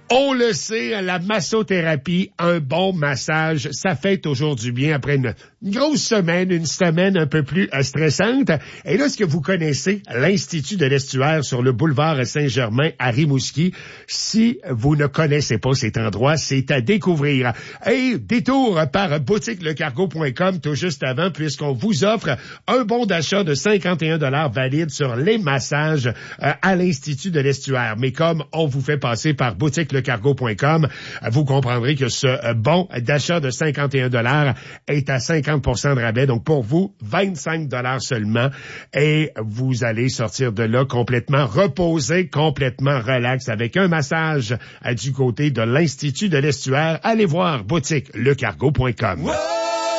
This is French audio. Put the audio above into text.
On le sait, la massothérapie, un bon massage, ça fait toujours du bien après une grosse semaine, une semaine un peu plus stressante. Et là, est-ce que vous connaissez l'Institut de l'Estuaire sur le boulevard Saint-Germain à Rimouski? Si vous ne connaissez pas cet endroit, c'est à découvrir. Et détour par boutiquelecargo.com tout juste avant, puisqu'on vous offre un bon d'achat de 51 $ valide sur les massages à l'Institut de l'Estuaire. Mais comme on vous fait passer par boutiquelecargo.com, vous comprendrez que ce bon d'achat de 51 $ est à 50% de rabais. Donc pour vous, 25 $ seulement. Et vous allez sortir de là complètement reposé, complètement relax avec un massage du côté de l'Institut de l'Estuaire. Allez voir boutiquelecargo.com.